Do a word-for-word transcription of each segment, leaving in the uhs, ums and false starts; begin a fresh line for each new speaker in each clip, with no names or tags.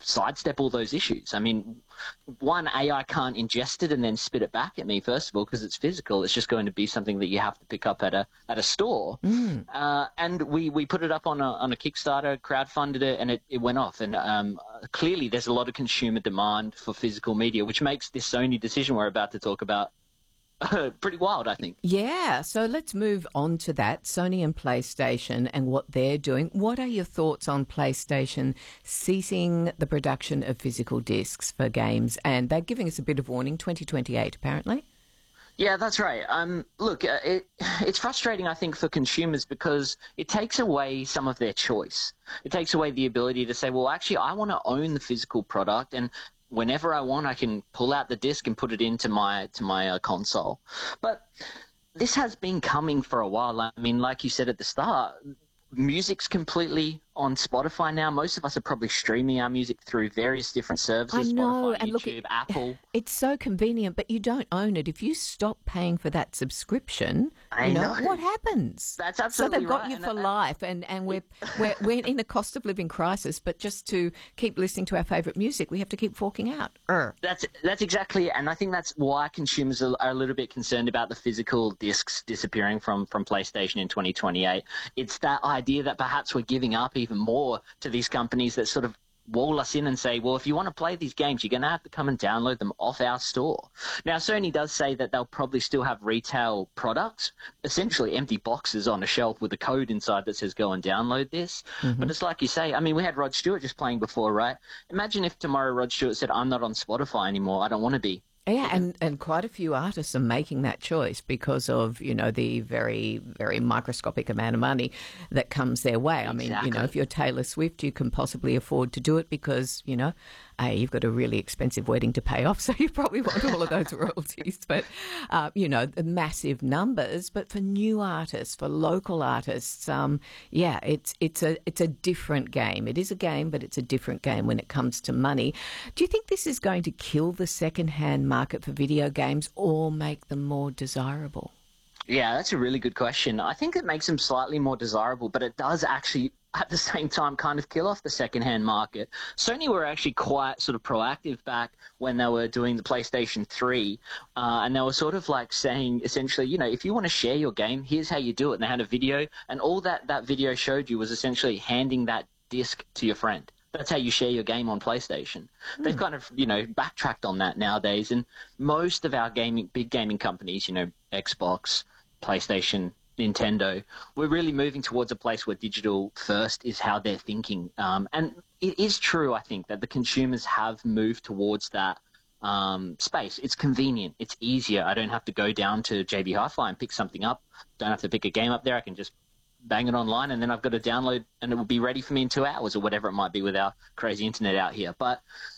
sidestep all those issues. I mean, one, A I can't ingest it and then spit it back at me, first of all, because it's physical. It's just going to be something that you have to pick up at a at a store.
Mm.
Uh, and we, we put it up on a, on a Kickstarter, crowdfunded it, and it, it went off. And um, clearly there's a lot of consumer demand for physical media, which makes this Sony decision we're about to talk about pretty wild, I think.
Yeah, so let's move on to that. Sony and PlayStation and what they're doing. What are your thoughts on PlayStation ceasing the production of physical discs for games? And they're giving us a bit of warning, twenty twenty-eight apparently.
Yeah, that's right. Um, look, uh, it, it's frustrating, I think, for consumers because it takes away some of their choice. It takes away the ability to say, well, actually, I want to own the physical product, and whenever I want, I can pull out the disc and put it into my to my uh, console. But this has been coming for a while. I mean, like you said at the start, music's completely on Spotify now. Most of us are probably streaming our music through various different services.
I know,
Spotify,
and
YouTube,
look, it,
Apple.
It's so convenient, but you don't own it. If you stop paying for that subscription,
I
you know,
know.
what happens?
That's
So
absolutely
they've got
right.
you
And
for
that-
life, and, and we're, we're we're in a cost of living crisis, but just to keep listening to our favourite music, we have to keep forking out. Urgh.
That's that's exactly it, and I think that's why consumers are, are a little bit concerned about the physical discs disappearing from, from PlayStation in twenty twenty-eight. It's that idea that perhaps we're giving up even more to these companies that sort of wall us in and say, well, if you want to play these games, you're going to have to come and download them off our store. Now, Sony does say that they'll probably still have retail products, essentially empty boxes on a shelf with a code inside that says go and download this.
Mm-hmm.
But it's like you say, I mean, we had Rod Stewart just playing before, right? Imagine if tomorrow Rod Stewart said, I'm not on Spotify anymore, I don't want to be.
Yeah, and, and quite a few artists are making that choice because of, you know, the very, very microscopic amount of money that comes their way. I mean,
Exactly.
you know, if you're Taylor Swift, you can possibly afford to do it because, you know, A, you've got a really expensive wedding to pay off, so you probably want all of those royalties. But, uh, you know, the massive numbers. But for new artists, for local artists, um, yeah, it's it's a it's a different game. It is a game, but it's a different game when it comes to money. Do you think this is going to kill the second-hand market for video games or make them more desirable?
Yeah, that's a really good question. I think it makes them slightly more desirable, but it does actually, at the same time, kind of kill off the second-hand market. Sony were actually quite sort of proactive back when they were doing the PlayStation three, uh, and they were sort of like saying, essentially, you know, if you want to share your game, here's how you do it. And they had a video, and all that that video showed you was essentially handing that disc to your friend. That's how you share your game on PlayStation. Mm. They've kind of, you know, backtracked on that nowadays, and most of our gaming, big gaming companies, you know, Xbox, PlayStation, Nintendo, we're really moving towards a place where digital first is how they're thinking. Um, and it is true, I think, that the consumers have moved towards that um, space. It's convenient. It's easier. I don't have to go down to J B Hi-Fi and pick something up. Don't have to pick a game up there. I can just bang it online, and then I've got to download, and it will be ready for me in two hours or whatever it might be with our crazy internet out here. But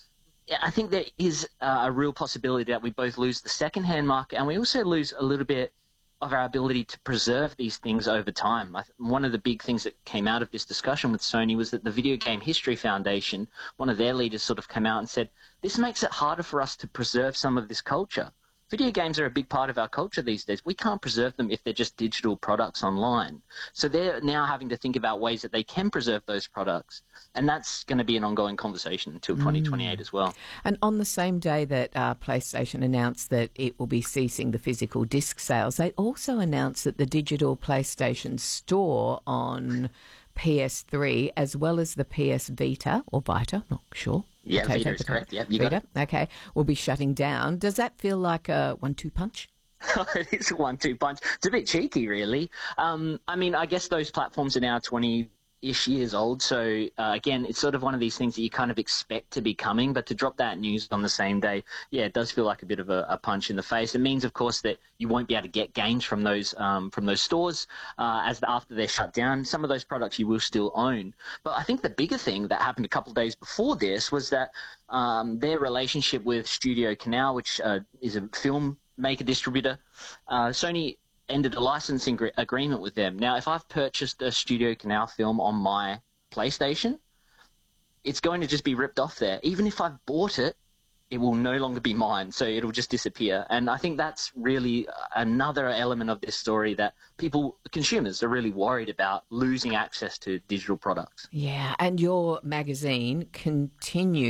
I think there is uh, a real possibility that we both lose the second-hand market, and we also lose a little bit of our ability to preserve these things over time. I th- one of the big things that came out of this discussion with Sony was that the Video Game History Foundation, one of their leaders sort of came out and said, this makes it harder for us to preserve some of this culture. Video games are a big part of our culture these days. We can't preserve them if they're just digital products online. So they're now having to think about ways that they can preserve those products. And that's going to be an ongoing conversation until twenty twenty-eight mm. as well.
And on the same day that uh, PlayStation announced that it will be ceasing the physical disc sales, they also announced that the digital PlayStation Store on P S three, as well as the P S Vita, or Vita, not sure.
Yeah,
Potato,
Vita is
potato.
correct. Yeah, you
Vita,
got it.
Okay, will be shutting down. Does that feel like a one-two punch?
It is a one-two punch. It's a bit cheeky, really. Um, I mean, I guess those platforms are now twenty-ish years old, so uh, again, it's sort of one of these things that you kind of expect to be coming, but to drop that news on the same day, yeah, it does feel like a bit of a, a punch in the face. It means, of course, that you won't be able to get games from those um, from those stores uh, as the, after they're shut down. Some of those products you will still own. But I think the bigger thing that happened a couple of days before this was that um, their relationship with Studio Canal, which uh, is a film maker distributor, uh, Sony ended a licensing gr- agreement with them. Now, if I've purchased a Studio Canal film on my PlayStation, it's going to just be ripped off there. Even if I've bought it, it will no longer be mine, so it'll just disappear. And I think that's really another element of this story that people, consumers, are really worried about losing access to digital products.
Yeah, and your magazine continues